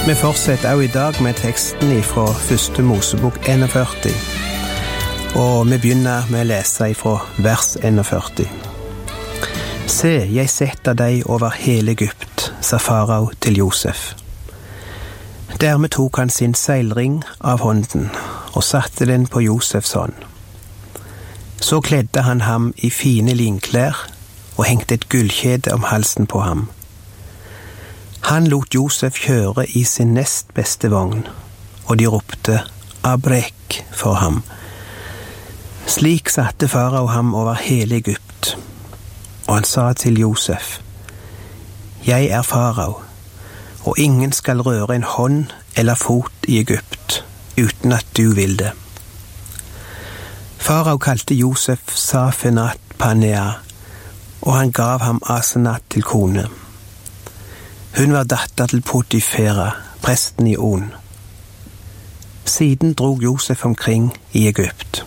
Vi fortsetter også i dag med teksten fra 1. Mosebok 41, og vi begynner med å lese fra vers 41. Se, jeg setter deg over hele Egypt, sa farao til Josef. Dermed tok han sin seilring av hånden og satte den på Josefs hånd. Så kledde han ham i fine linklær og hengte et gullkjede om halsen på ham. Han lot Josef kjøre i sin nest beste vogn, og de ropte Abrek for ham. Slik satte farao ham over hele Egypt, og han sa til Josef, Jeg er farao, og ingen skal røre en hånd eller fot i Egypt, uten at du vil det. Farao kalte Josef Safenat Panea, og han gav ham Asenat til kone. Hun var datter til Potifera, presten i On. Siden drog Josef omkring i Egypt.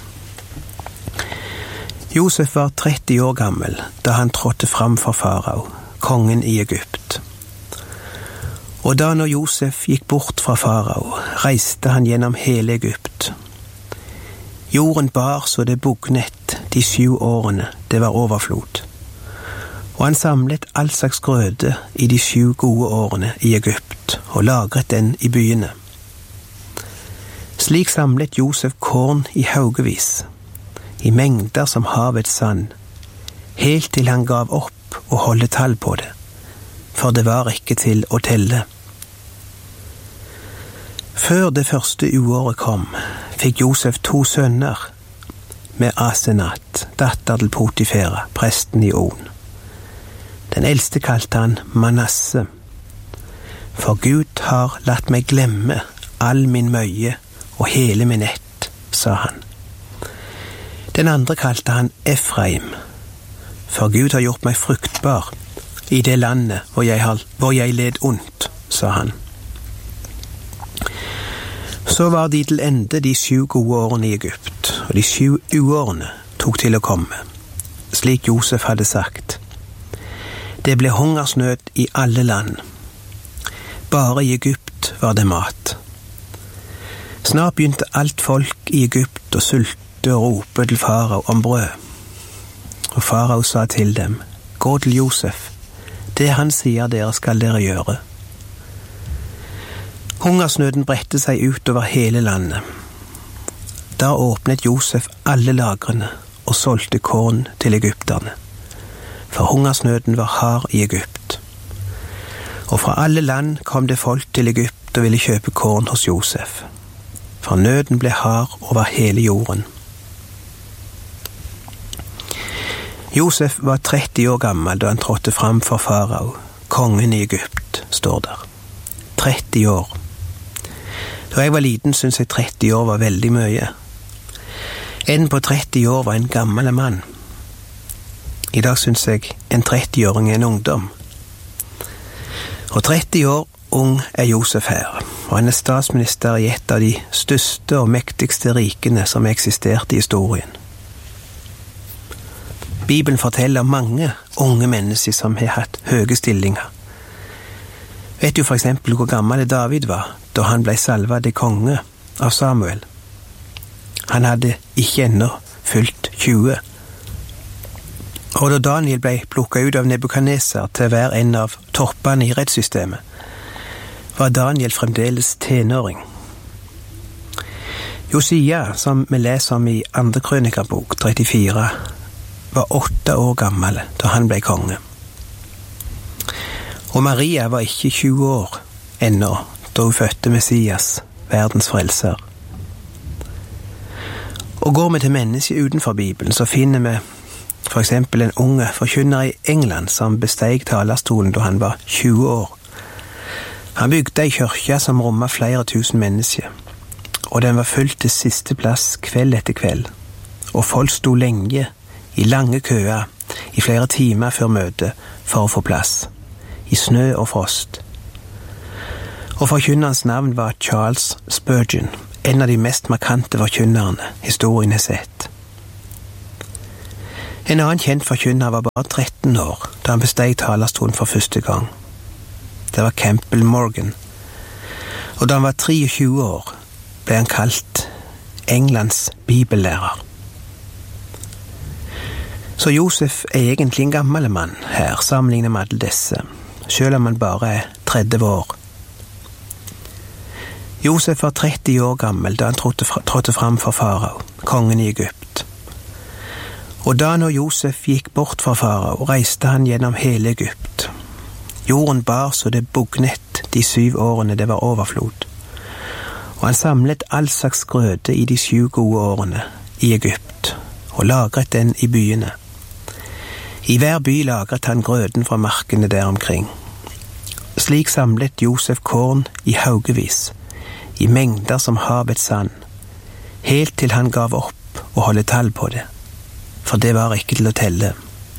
Josef var 30 år gammel da han trådte fram for farao, kongen i Egypt. Og da når Josef gikk bort fra farao, reiste han gjennom hele Egypt. Jorden bar så det bugnet de 7 årene det var overflod. Og han samlet all slags grøde i de 7 gode årene i Egypt, og lagret den i byene. Slik samlet Josef korn i haugevis, i mengder som havets sand, helt til han gav opp å holde tall på det, for det var ikke til å telle. Før det første uåret kom, fikk Josef 2 sønner, med Asenat, datter til Potifera, presten i On. Den eldste kalte han Manasse. For Gud har latt meg glemme all min møye og hele min ett, sa han. Den andre kalte han Efraim. For Gud har gjort meg fruktbar i det landet hvor jeg led ondt, sa han. Så var de til ende de 7 gode årene i Egypt, og de 7 uårene tok til å komme, slik Josef hadde sagt. Det ble hungersnød i alle land. Bare i Egypt var det mat. Snart begynte alt folk i Egypt å sulte og rope til farao om brød. Og farao sa til dem, gå til Josef, det han sier dere skal dere gjøre. Hungersnøden bredte seg ut over hele landet. Da åpnet Josef alle lagrene og solgte korn til egypterne. For hungersnøden var hard i Egypt. Og fra alle land kom det folk til Egypt og ville kjøpe korn hos Josef. For nøden ble hard over hele jorden. Josef var 30 år gammel da han trådte fram for farao, kongen i Egypt, står der. 30 år. Da jeg var liten syntes jeg 30 år var veldig mye. En på 30 år var en gammel mann. I dag synes jeg en 30-åring er en ungdom. Og 30 år ung er Josef her, og han er statsminister i et av de største og mektigste rikene som eksisterte i historien. Bibelen forteller om mange unge mennesker som har hatt høye stillinger. Vet du for eksempel hvor gammel David var da han ble salvet til konge av Samuel? Han hadde ikke ennå fylt 20. Og da Daniel ble plukket ut av Nebukadnesar til å være en av toppene i rettssystemet, var Daniel fremdeles tenåring. Josia, som vi leser om i 2. Krønikabok 34, var 8 år gammel da han ble konge. Og Maria var ikke 20 år ennå da hun fødte Messias, verdens frelser. Og går vi til mennesker utenfor Bibelen, så finner vi for eksempel en unge forkynner i England som besteg talerstolen da han var 20 år. Han bygde en kirke som rommet flere tusen mennesker, og den var fullt til siste plass kveld etter kveld. Og folk sto lenge, i lange køer, i flere timer før møtet for å få plass, i snø og frost. Og forkynnerens navn var Charles Spurgeon, en av de mest markante forkynnerne historien har sett. En annen kjent forkynner var bare 13 år da han besteg talerstolen for første gang. Det var Campbell Morgan, Og da han var 23 år, ble han kalt Englands bibellærer. Så Josef er egentlig en gammel mann her, sammenlignet med alle disse, selv om han bare er 30 år. Josef var 30 år gammel da han trådte fram for farao, kongen i Egypt. Og da når Josef gikk bort fra farao, reiste han gjennom hele Egypt. Jorden bar så det bugnet de 7 årene det var overflod. Og han samlet all slags grøde i de 7 gode årene i Egypt, og lagret den i byene. I hver by lagret han grøden fra markene der omkring. Slik samlet Josef korn i haugevis, i mengder som havets sand, helt til han gav opp å holde tall på det, for det var ikke til å telle.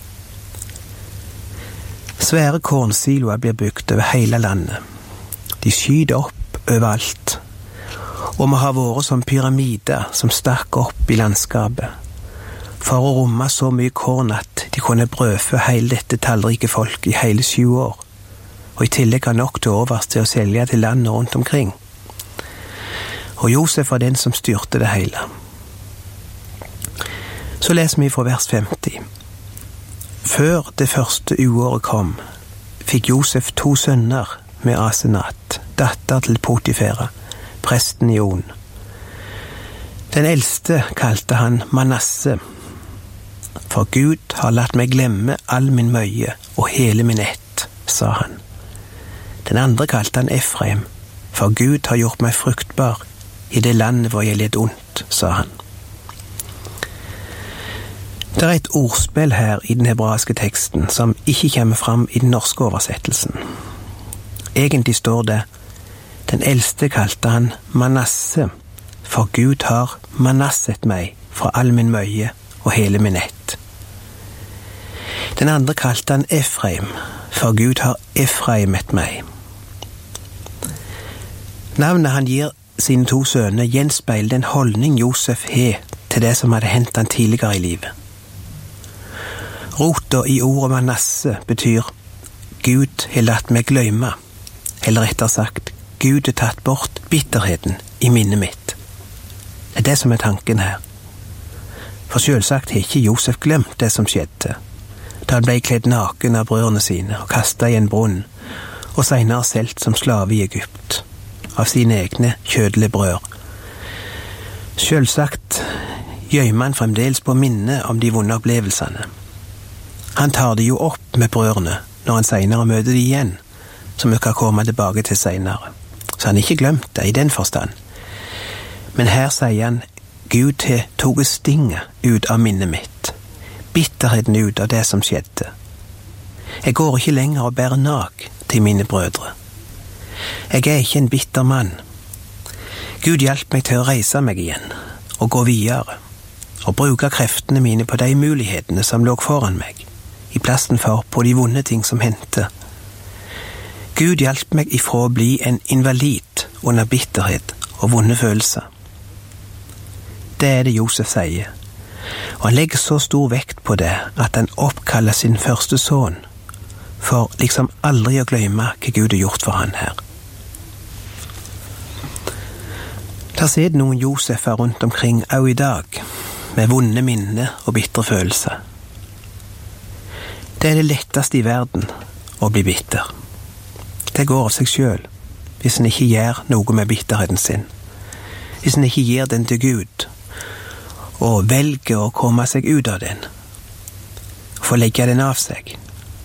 Svære kornsiloer blir bygd over hele landet. De skyter opp overalt, og må ha vært som pyramider som stakk opp i landskapet, for å romme så mye korn at de kunne brødfø hele dette tallrike folk i hele 7 år, og i tillegg ha nok til overs til å selge til landet rundt omkring. Og Josef var den som styrte det hele. Så leser vi fra vers 50. Før det første uåret kom, fikk Josef 2 sønner med Asenat, datter til Potifera, presten i On. Den eldste kalte han Manasse, for Gud har latt meg glemme all min møye og hele min ett, sa han. Den andre kalte han Efraim, for Gud har gjort meg fruktbar i det landet hvor jeg led ondt, sa han. Det er et ordspill her i den hebraiske teksten som ikke kommer fram i den norske oversettelsen. Egentlig står det: den eldste kalte han Manasse, for Gud har manasset meg fra all min møye og hele min ett. Den andre kalte han Efraim, for Gud har Efraimet meg. Navnet han gir sine 2 sønner gjenspeiler den holdning Josef har til det som hadde hendt han tidligere i livet. Rota i ordet Manasse betyr Gud har latt meg glemme, eller rettere sagt, Gud har tatt bort bitterheten i minnet mitt. Det er det som er tanken her. For selvsagt har ikke Josef glemt det som skjedde, da han ble kledd naken av brødrene sine og kastet i en brunn, og senere solgt som slave i Egypt, av sine egne kjødelige brødre. Selvsagt gjemmer han fremdeles på minnet om de vonde opplevelsene. Han tar det jo opp med brødrene når han senere møter de igjen, som vi kan komme tilbake til senere. Så han har ikke glemt det i den forstand. Men her sier han, Gud har tatt stinget ut av minnet mitt, bitterheten ut av det som skjedde. Jeg går ikke lenger og bærer nag til mine brødre. Jeg er ikke en bitter mann. Gud hjalp meg til å reise meg igjen, og gå videre, og bruke kreftene mine på de mulighetene som lå foran meg, i plassen for på de vonde ting som hendte. Gud hjalp meg ifra å bli en invalid under bitterhet og vonde følelser. Det er det Josef sier, og han legger så stor vekt på det at han oppkaller sin første sønn, for liksom aldri å glemme hva Gud har gjort for han her. Der sitter noen Josefer rundt omkring også i dag, med vonde minner og bitre følelser. Det er det letteste i verden å bli bitter. Det går av seg selv, hvis en ikke gjør noe med bitterheten sin. Hvis en ikke gir den til Gud, og velger å komme seg ut av den, og få legge den av seg.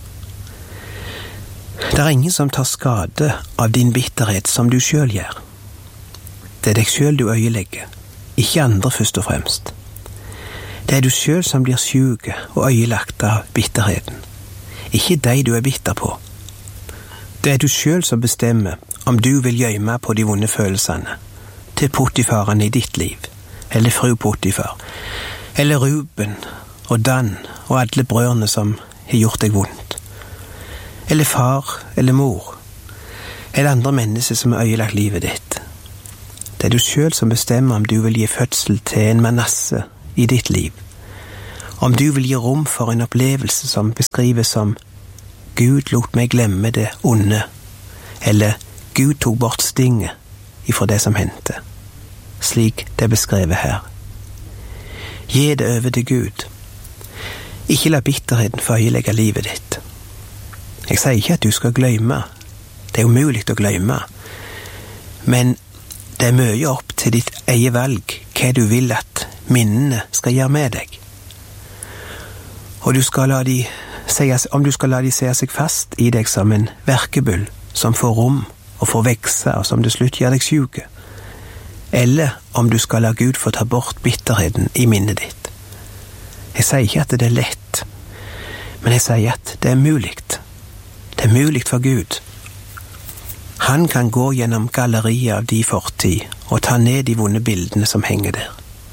Det er ingen som tar skade av din bitterhet som du selv gjør. Det er deg selv du øyelegger, ikke andre først og fremst. Det er du selv som blir syk og øyelagt av bitterheten, ikke de du er bitter på. Det er du selv som bestemmer om du vil gjemme på de vonde følelsene til Potifaren i ditt liv, eller fru Potifar, eller Ruben og Dan og alle brødrene som har gjort deg vondt, eller far eller mor, eller andre mennesker som har øyelagt livet ditt. Det er du selv som bestemmer om du vil gi fødsel til en Manasse i ditt liv, om du vil gi rom for en opplevelse som beskrives som Gud lot meg glemme det onde, eller Gud tok bort stinget ifra det som hendte, slik det er beskrevet her. Gi det over til Gud. Ikke la bitterheten få øyelegge livet ditt. Jeg sier ikke at du skal glemme. Det er umulig å glemme. Men det er mye opp til ditt eget valg hva du vil at minnene skal gjøre med deg. Og du skal la de se seg fast i deg som en verkebyll som får rom og får vekse, og som til slutt gjør deg syk. Eller om du skal la Gud få ta bort bitterheten i minnet ditt. Jeg sier ikke at det er lett, men jeg sier at det er mulig. Det er mulig for Gud. Han kan gå gjennom galleriet av de fortid og ta ned de vonde bildene som henger der.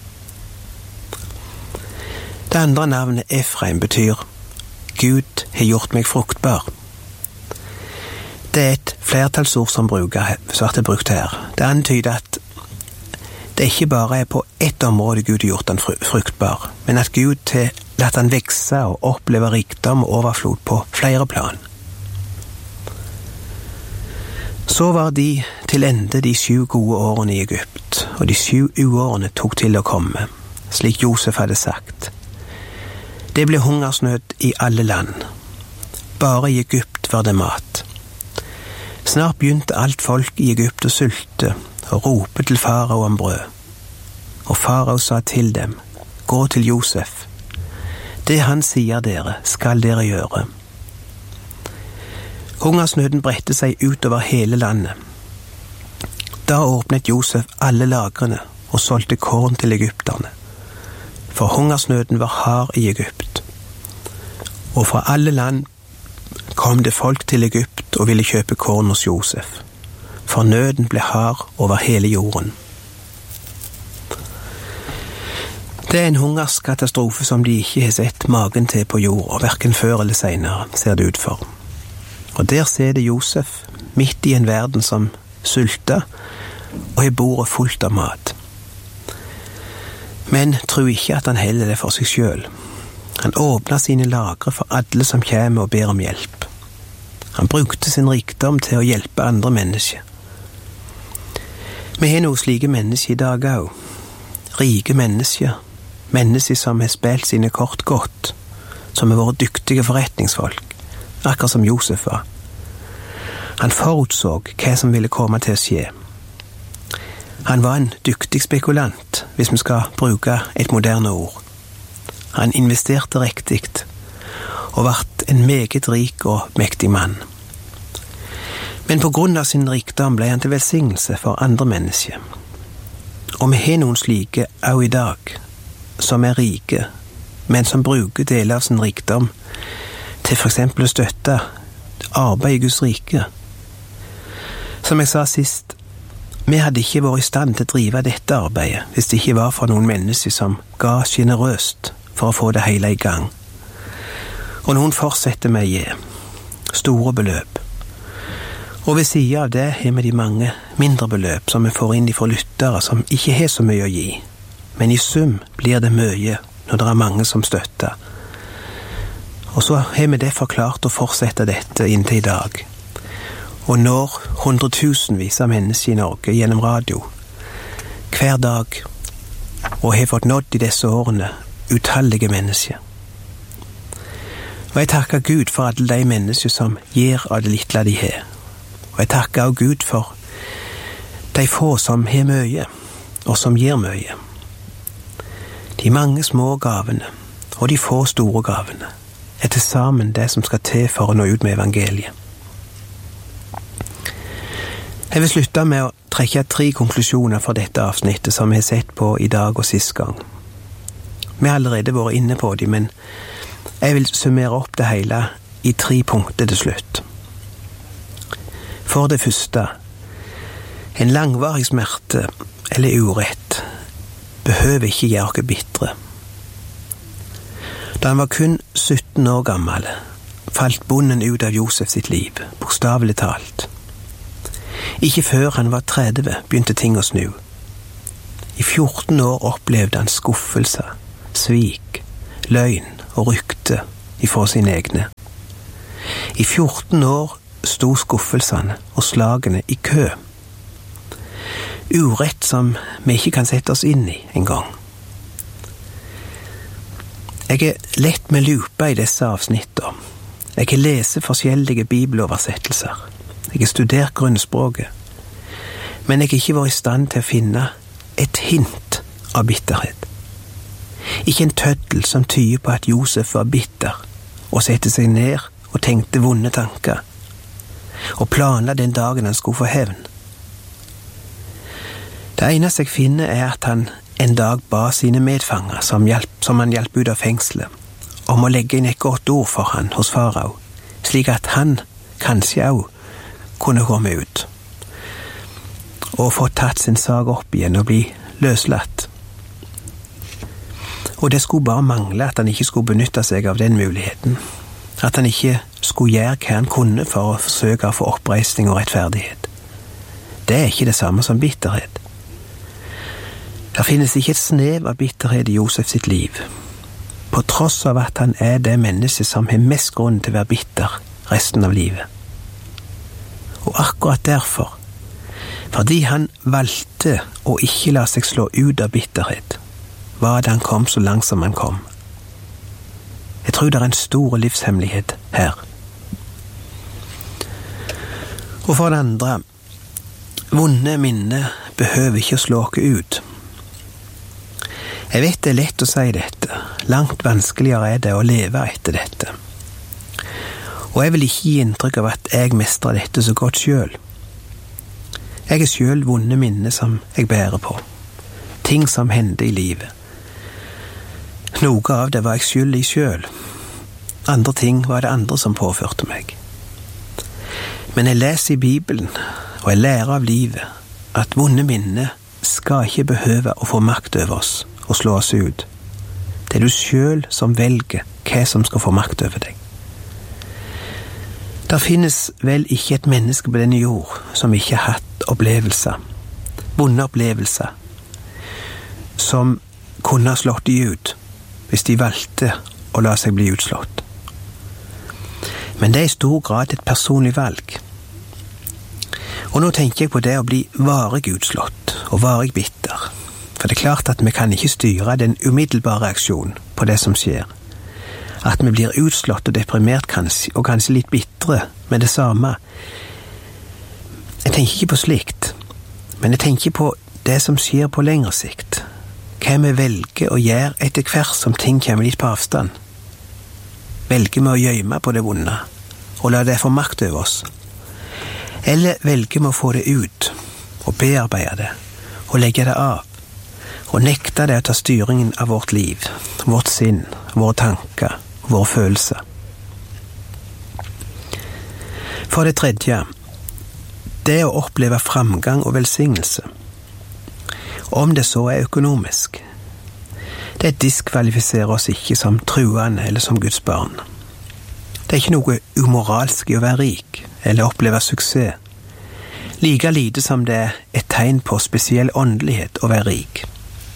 Det andre navnet Efraim betyr Gud har gjort meg fruktbar. Det er et flertallsord som er brukt her. Det antyder at det ikke bare er på ett område Gud har gjort han fruktbar, men at Gud har latt han vekse og oppleve rikdom og overflod på flere plan. Så var de til ende de 7 gode årene i Egypt, og de 7 uårene tok til å komme, slik Josef hadde sagt. Det ble hungersnød i alle land. Bare i Egypt var det mat. Snart begynte alt folk i Egypt å sulte og rope til farao om brød. Og farao sa til dem, gå til Josef. Det han sier dere, skal dere gjøre. Hungersnøden bredte seg utover hele landet. Da åpnet Josef alle lagrene og solgte korn til egypterne. For hungersnøden var hard i Egypt. Og fra alle land kom det folk til Egypt og ville kjøpe korn hos Josef. For nøden ble hard over hele jorden. Det er en hungerskatastrofe som de ikke har sett magen til på jord, hverken før eller senere, ser det ut for. Og der ser det Josef, midt i en verden som sulter, og har bordet fullt av mat. Men tro ikke at han heller det for seg selv. Han åpner sine lagre for alle som kommer og ber om hjelp. Han brukte sin rikdom til å hjelpe andre mennesker. Vi har noen slike mennesker i dag også. Rike mennesker. Mennesker som har spilt sine kort godt. Som har vært dyktige forretningsfolk. Akkurat som Josef var. Han forutså hva som ville komme til å skje. Han var en dyktig spekulant, hvis vi skal bruke et moderne ord. Han investerte riktig, og ble en meget rik og mektig mann. Men på grunn av sin rikdom ble han til velsignelse for andre mennesker. Og vi har noen slike også i dag, som er rike, men som bruker deler av sin rikdom til for eksempel å støtte arbeid i Guds rike. Som jeg sa sist, vi hadde ikke vært i stand til å drive dette arbeidet hvis det ikke var for noen mennesker som ga generøst for å få det hele i gang. Og noen fortsetter med å gi store beløp. Og ved siden av det har vi de mange mindre beløp som vi får inn fra lyttere som ikke har så mye å gi. Men i sum blir det mye når det er mange som støtter. Og så har vi derfor klart å fortsette dette inntil i dag. Og når hundretusenvis av mennesker i Norge gjennom radio hver dag, og har fått nådd i disse årene utallige mennesker. Og jeg takker Gud for alle de mennesker som gir av det lille de har. Og jeg takker også Gud for de få som har mye, og som gir mye. De mange små gavene, og de få store gavene, er til sammen det som skal til for å nå ut med evangeliet. Jeg vil slutte med å trekke 3 konklusjoner for dette avsnittet som vi har sett på i dag og sist gang. Vi har allerede vært inne på dem, men jeg vil summere opp det hele i 3 punkter til slutt. For det første, en langvarig smerte eller urett behøver ikke gjøre oss bitre. Da han var kun 17 år gammel, falt bonden ut av Josef sitt liv, bokstavelig talt. Ikke før han var 30 begynte ting å snu. I 14 år opplevde han skuffelse, svik, løgn og rykte ifra sine egne. I 14 år sto skuffelsene og slagene i kø. urett som vi ikke kan sette oss inn i en gang. Jeg er lett med lupa i disse avsnittene. Jeg har lest forskjellige bibeloversettelser. Jeg har studert grunnspråket. Men jeg har ikke vært i stand til å finne et hint av bitterhet. Ikke en tøddel som tyder på at Josef var bitter og sette seg ned og tenkte vonde tanker og planla den dagen han skulle få hevn. Det eneste jeg finner er at han en dag ba sine medfanger som han hjalp ut av fengslet om å legge inn et godt ord for han hos farao, slik at han kanskje også kunne komme ut og få tatt sin sak opp igjen og bli løslatt. Og det skulle bare mangle at han ikke skulle benytte seg av den muligheten, at han ikke skulle gjøre hva han kunne for å forsøke å få oppreisning og rettferdighet. Det er ikke det samme som bitterhet. Det finnes ikke et snev av bitterhet i Josef sitt liv, på tross av at han er det menneske som har mest grunn til å være bitter resten av livet. Og akkurat derfor, fordi han valgte å ikke la seg slå ut av bitterhet, var det han kom så langt som han kom. Jeg tror det er en stor livshemmelighet her. Og for det andre, vonde minner behøver ikke å slå oss ut. Jeg vet det er lett å si dette, langt vanskeligere er det å leve etter dette. Og jeg vil ikke gi inntrykk av at jeg mestrer dette så godt selv. Jeg er selv vonde minner som jeg bærer på, ting som hendte i livet. Noe av det var jeg skyld i selv, andre ting var det andre som påførte meg. Men jeg leser i Bibelen, og jeg lærer av livet, at vonde minner skal ikke behøve å få makt over oss og slå oss ut. Det er du selv som velger hva som skal få makt over deg. Det finnes vel ikke et menneske på denne jord som ikke har hatt opplevelser, vonde opplevelser, som kunne ha slått de ut hvis de valgte å la seg bli utslått. Men det er i stor grad et personlig valg. Og nå tenker jeg på det å bli varig utslått og varig bitter. For det er klart at vi kan ikke styre den umiddelbare reaksjonen på det som skjer. At vi blir utslått og deprimert kanskje, og kanskje litt bitre med det samme. Jeg tenker ikke på slikt, men jeg tenker på det som skjer på lengre sikt. Hva vi velger å gjøre etter hvert som ting kommer litt på avstand. Velger vi å gjemme på det vonde, og la det få makt over oss? Eller velger vi å få det ut, og bearbeide det, og legge det av, og nekte det å ta styringen av vårt liv, vårt sinn, våre tanker, våre følelser? For det tredje, det å oppleve framgang og velsignelse, om det så er økonomisk. Det diskvalifiserer oss ikke som truende eller som Guds barn. Det er ikke noe umoralsk i å være rik eller oppleve suksess, like lite som det er et tegn på spesiell åndelighet å være rik.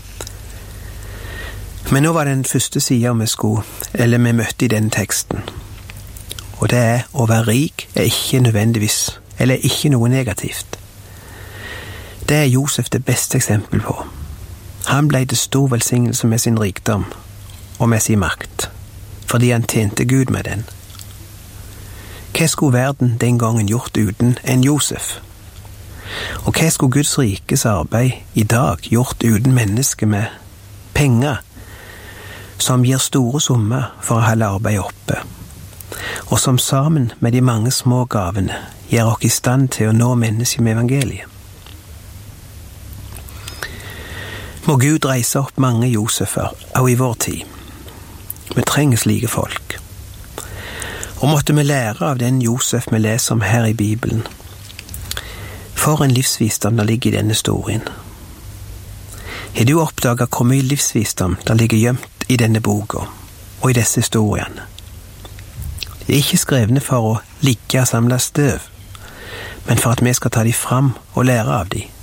Men nå var den første siden vi møtte i denne teksten, og det er å være rik er ikke nødvendigvis, eller ikke noe negativt. Det er Josef det beste eksempel på. Han ble til stor velsignelse med sin rikdom og med sin makt, fordi han tjente Gud med den. Hva skulle verden den gangen gjort uten en Josef? Og hva skulle Guds rikes arbeid i dag gjort uten mennesker med penger, som gir store summer for å holde arbeidet oppe, og som sammen med de mange små gavene gjør oss i stand til å nå mennesker med evangeliet? Må Gud reise opp mange Josefer, også i vår tid. Vi trenger slike folk. Og måtte vi lære av den Josef vi leser om her i Bibelen. For en livsvisdom der ligger i denne historien. Har du oppdaget hvor mye livsvisdom der ligger gjemt i denne boka og i disse historiene? De er ikke skrevne for å ligge og samle støv, men for at vi skal ta de fram og lære av de.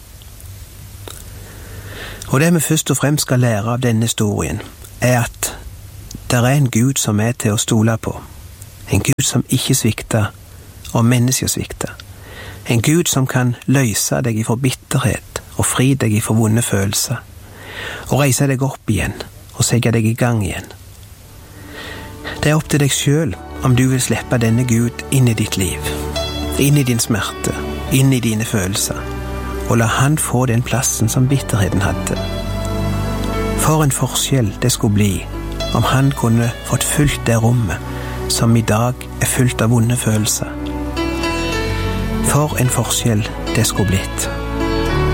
Og det vi først og fremst skal lære av denne historien, er at det er en Gud som er til å stole på. En Gud som ikke svikter, og mennesker svikter. En Gud som kan løse deg ifra bitterhet og fri deg ifra vonde følelser, og reise deg opp igjen og sette deg i gang igjen. Det er opp til deg selv om du vil slippe denne Gud inn i ditt liv, inn i din smerte, inn i dine følelser, og la han få den plassen som bitterheten hadde. For en forskjell det skulle bli om han kunne fått fylt det rommet som i dag er fylt av vonde følelser. For en forskjell det skulle blitt.